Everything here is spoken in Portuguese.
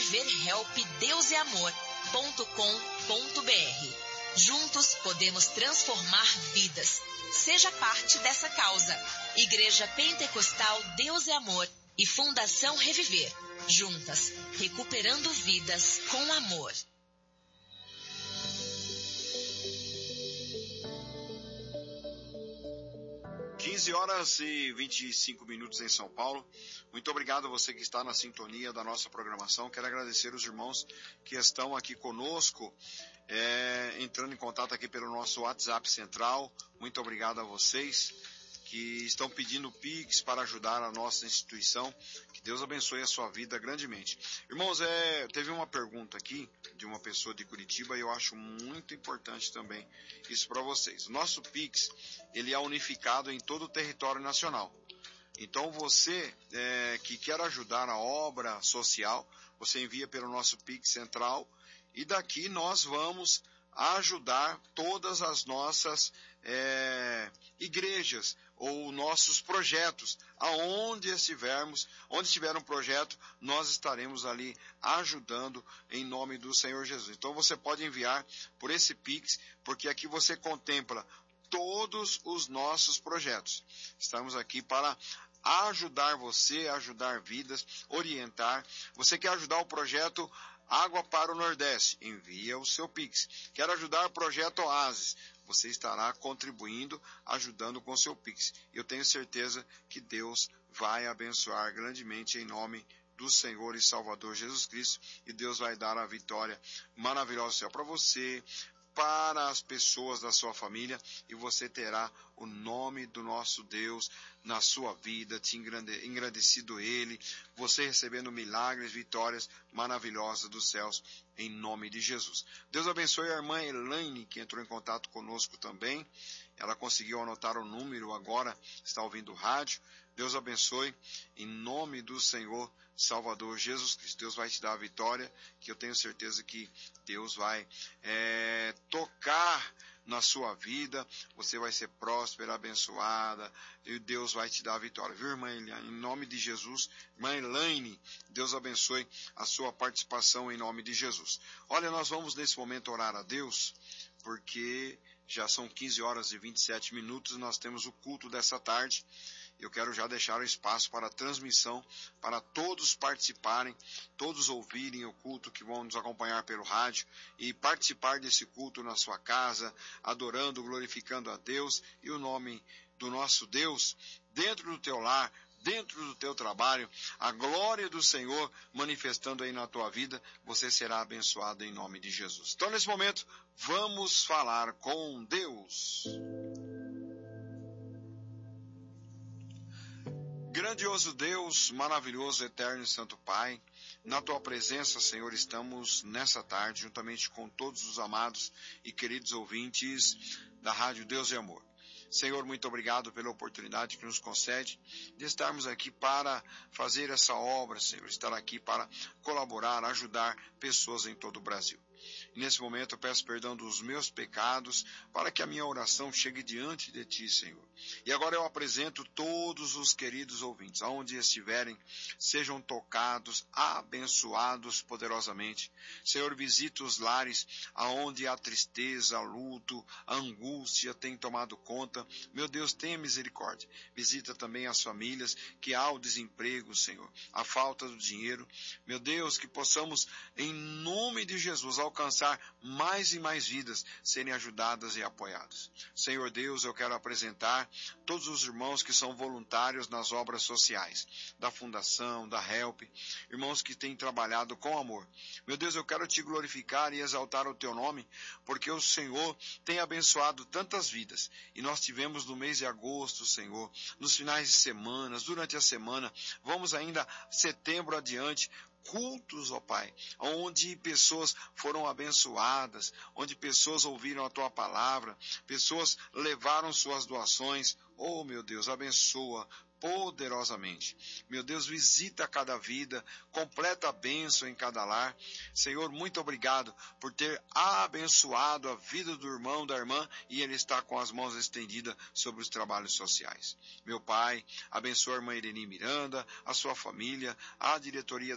www.viverhelpdeuseamor.com.br. Juntos podemos transformar vidas. Seja parte dessa causa. Igreja Pentecostal Deus é Amor e Fundação Reviver. Juntas, recuperando vidas com amor. Horas e 25 minutos em São Paulo. Muito obrigado a você que está na sintonia da nossa programação. Quero agradecer os irmãos que estão aqui conosco, entrando em contato aqui pelo nosso WhatsApp central. Muito obrigado a vocês que estão pedindo Pix para ajudar a nossa instituição. Que Deus abençoe a sua vida grandemente. Irmãos, teve uma pergunta aqui de uma pessoa de Curitiba e eu acho muito importante também isso para vocês. O nosso Pix, ele é unificado em todo o território nacional. Então você que quer ajudar a obra social, você envia pelo nosso Pix central e daqui nós vamos ajudar todas as nossas igrejas ou nossos projetos, aonde estivermos, onde estiver um projeto, nós estaremos ali ajudando em nome do Senhor Jesus. Então você pode enviar por esse Pix, porque aqui você contempla todos os nossos projetos. Estamos aqui para ajudar você, ajudar vidas, orientar. Você quer ajudar o projeto Água para o Nordeste? Envia o seu Pix. Quer ajudar o projeto Oásis? Você estará contribuindo, ajudando com o seu Pix. Eu tenho certeza que Deus vai abençoar grandemente em nome do Senhor e Salvador Jesus Cristo. E Deus vai dar a vitória maravilhosa para você, para as pessoas da sua família, e você terá o nome do nosso Deus na sua vida, te engrandecido Ele, você recebendo milagres, vitórias maravilhosas dos céus, em nome de Jesus. Deus abençoe a irmã Elaine, que entrou em contato conosco também. Ela conseguiu anotar o número agora, está ouvindo o rádio. Deus abençoe, em nome do Senhor Salvador Jesus Cristo. Deus vai te dar a vitória, que eu tenho certeza que Deus vai tocar na sua vida. Você vai ser próspera, abençoada, e Deus vai te dar a vitória. Viu, irmã Eliane? Em nome de Jesus, irmã Elaine, Deus abençoe a sua participação em nome de Jesus. Olha, nós vamos nesse momento orar a Deus, porque já são 15 horas e 27 minutos, nós temos o culto dessa tarde. Eu quero já deixar o espaço para a transmissão, para todos participarem, todos ouvirem o culto, que vão nos acompanhar pelo rádio e participar desse culto na sua casa, adorando, glorificando a Deus e o nome do nosso Deus dentro do teu lar, dentro do teu trabalho, a glória do Senhor manifestando aí na tua vida. Você será abençoado em nome de Jesus. Então, nesse momento, vamos falar com Deus. Grandioso Deus, maravilhoso, eterno e santo Pai, na tua presença, Senhor, estamos nessa tarde, juntamente com todos os amados e queridos ouvintes da Rádio Deus e Amor. Senhor, muito obrigado pela oportunidade que nos concede de estarmos aqui para fazer essa obra, Senhor, estar aqui para colaborar, ajudar pessoas em todo o Brasil. E nesse momento eu peço perdão dos meus pecados, para que a minha oração chegue diante de Ti, Senhor. E agora eu apresento todos os queridos ouvintes, aonde estiverem, sejam tocados, abençoados poderosamente. Senhor, visita os lares aonde a tristeza, a luto, a angústia tem tomado conta. Meu Deus, tenha misericórdia. Visita também as famílias que há o desemprego, Senhor, a falta do dinheiro. Meu Deus, que possamos, em nome de Jesus, alcançar mais e mais vidas serem ajudadas e apoiadas. Senhor Deus, eu quero apresentar todos os irmãos que são voluntários nas obras sociais, da Fundação, da Help, irmãos que têm trabalhado com amor. Meu Deus, eu quero te glorificar e exaltar o teu nome, porque o Senhor tem abençoado tantas vidas, e nós tivemos no mês de agosto, Senhor, nos finais de semana, durante a semana, vamos ainda setembro adiante, cultos, ó Pai, onde pessoas foram abençoadas, onde pessoas ouviram a Tua palavra, pessoas levaram suas doações. Oh, meu Deus, abençoa poderosamente. Meu Deus, visita cada vida, completa a bênção em cada lar. Senhor, muito obrigado por ter abençoado a vida do irmão, da irmã, e ele está com as mãos estendidas sobre os trabalhos sociais. Meu Pai, abençoa a irmã Irene Miranda, a sua família, a diretoria